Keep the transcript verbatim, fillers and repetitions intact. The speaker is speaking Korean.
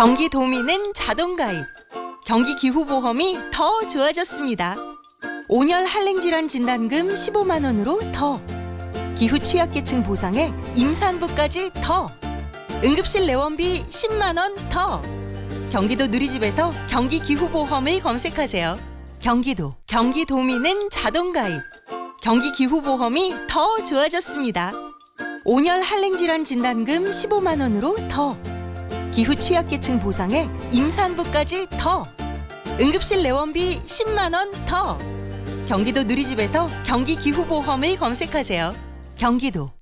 경기도민은 자동가입, 경기기후보험이 더 좋아졌습니다. 온열 한랭질환 진단금 십오만 원으로 더, 기후 취약계층 보상에 임산부까지 더, 응급실 내원비 십만 원 더. 경기도 누리집에서 경기기후보험을 검색하세요. 경기도, 경기도민은 자동가입, 경기기후보험이 더 좋아졌습니다. 온열 한랭질환 진단금 십오만 원으로 더, 기후 취약계층 보상에 임산부까지 더, 응급실 내원비 십만 원 더. 경기도 누리집에서 경기기후보험을 검색하세요. 경기도